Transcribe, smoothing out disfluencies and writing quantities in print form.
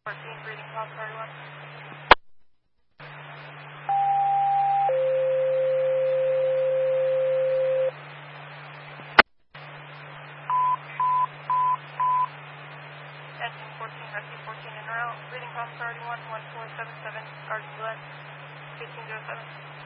14, breathing pause, priority 1. Engine 14, rescue 14 en route, breathing pause, priority 1, 1477, Sergeant Glenn, 1507.